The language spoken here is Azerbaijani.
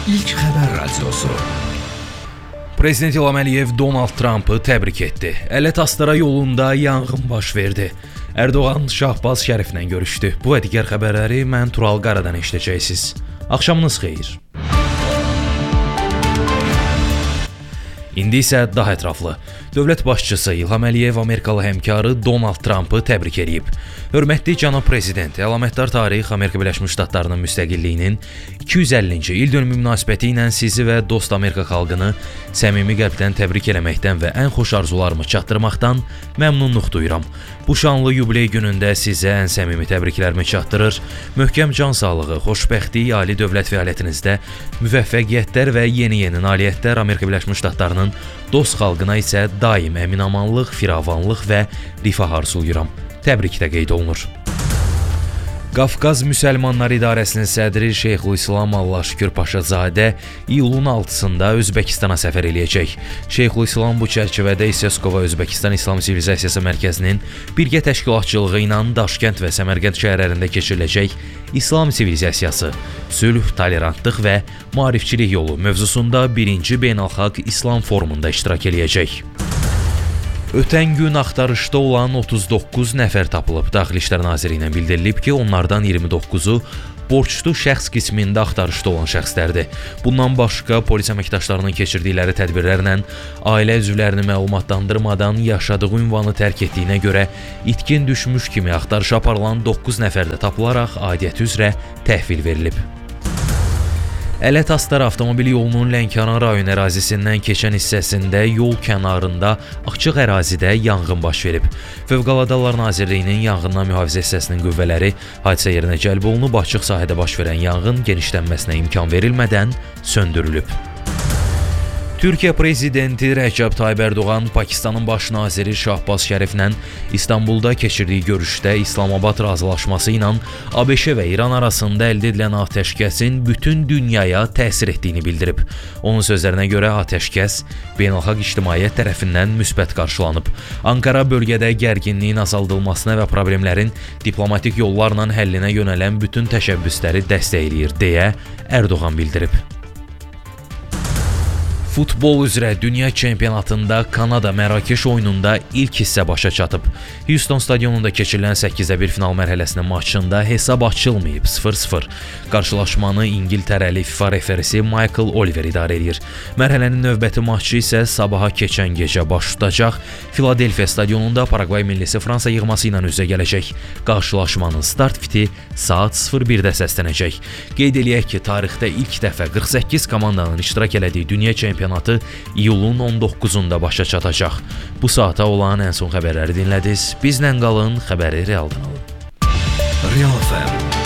İlk Xəbər Radiosu. Prezident İlham Əliyev Donald Trumpı təbrik etdi. Ələt Astara yolunda yanğın baş verdi. Erdoğan Şahbaz Şəriflə görüşdü. Bu və digər xəbərləri mən Tural Qaradan eşidəcəksiniz. Axşamınız xeyir. İndi isə daha ətraflı. Dövlət başçısı İlham Əliyev Amerikalı həmkarı Donald Trumpı təbrik edib. Hörmətli cənab prezident, əlamətdar tarix Amerika Birləşmiş Ştatlarının müstəqilliyinin 250-ci il dönümü münasibəti ilə sizi və dost Amerika xalqını səmimi qəlbdən təbrik eləməkdən və ən xoş arzularımı çatdırmaqdan məmnunluq duyuram. Bu şanlı yubiley günündə sizə ən səmimi təbriklərimi çatdırır. Möhkəm can sağlığı, xoşbəxtlik, ali dövlət fəaliyyətinizdə müvəffəqiyyətlər və yeni nailiyyətlər Amerika Birləşmiş Ştatlarının dost xalqına isə daim əminamanlıq, firavanlıq və rifah arzulayıram. Təbrikdə qeyd olunur. Qafqaz Müsəlmanlar İdarəsinin sədri Şeyxülislam Allahşükür Paşazadə iyulun 6-sında Özbəkistana səfər eləyəcək. Şeyxülislam bu çərçivədə İSESKOVA Özbəkistan İslam Sivilizasiyası Mərkəzinin birgə təşkilatçılığı ilə Daşkənd və Səmərqənd şəhərlərində keçiriləcək İslam Sivilizasiyası, sülh, tolerantlıq və maarifçilik yolu mövzusunda 1-ci Beynəlxalq İslam Forumunda iştirak eləyəcək. Ötən gün axtarışda olan 39 nəfər tapılıb. Daxili İşlər Nazirliyinə bildirilib ki, onlardan 29-u borçlu şəxs qismində axtarışda olan şəxslərdir. Bundan başqa polis əməkdaşlarının keçirdikləri tədbirlərlə ailə üzvlərini məlumatlandırmadan yaşadığı ünvanı tərk etdiyinə görə itkin düşmüş kimi axtarışa aparılan 9 nəfər də tapılaraq aidiyyəti üzrə təhvil verilib. Ələt Astara avtomobil yolunun Lənkəran rayon ərazisindən keçən hissəsində yol kənarında açıq ərazidə yanğın baş verib. Fövqəladə Hallar Nazirliyinin yanğından mühafizə hissəsinin qüvvələri hadisə yerinə cəlb olunub, açıq sahədə baş verən yanğın genişlənməsinə imkan verilmədən söndürülüb. Türkiyə prezidenti Rəcəb Tayyib Erdoğan Pakistanın baş naziri Şahbaz Şəriflə İstanbulda keçirdiyi görüşdə İslamabad razılaşması ilə ABŞ və İran arasında əldə edilən atəşkəsin bütün dünyaya təsir etdiyini bildirib. Onun sözlərinə görə atəşkəs beynəlxalq ictimaiyyət tərəfindən müsbət qarşılanıb. Ankara bölgədə gərginliyin azaldılmasına və problemlərin diplomatik yollarla həllinə yönələn bütün təşəbbüsləri dəstəkləyir deyə Erdoğan bildirib. Futbol üzrə dünya çempionatında Kanada Mərakeş oyununda ilk hissə başa çatıb. Houston stadionunda keçirilən 8-1 final mərhələsinin maçında hesab açılmayıb 0-0. Qarşılaşmanı İngiltərəli FIFA referisi Michael Oliver idarə edir. Mərhələnin növbəti maçı isə sabaha keçən gecə baş tutacaq. Filadelfiya stadionunda Paragvay millisi Fransa yığması ilə üzə gələcək. Qarşılaşmanın start fiti saat 01-də səslənəcək. Qeyd eləyək ki, tarixdə ilk dəfə 48 komandanın iştirak elədiyi dünya çempionatı iyulun 19-unda başa çatacaq. Bu saata olan ən son xəbərləri dinlədiniz. Bizlə qalın, xəbəri realdan alın. Real FM